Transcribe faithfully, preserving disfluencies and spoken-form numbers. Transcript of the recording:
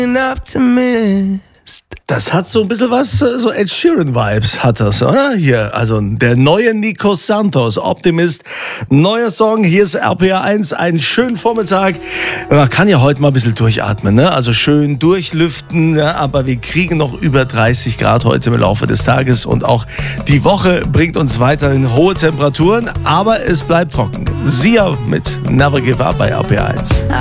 Das hat so ein bisschen was, so Ed Sheeran-Vibes hat das, oder? Hier, also der neue Nico Santos, Optimist, neuer Song, hier ist R P R eins, einen schönen Vormittag. Man kann ja heute mal ein bisschen durchatmen, ne? Also schön durchlüften, ja, aber wir kriegen noch über dreißig Grad heute im Laufe des Tages und auch die Woche bringt uns weiterhin hohe Temperaturen, aber es bleibt trocken. Sia mit Never Give Up bei R P R eins.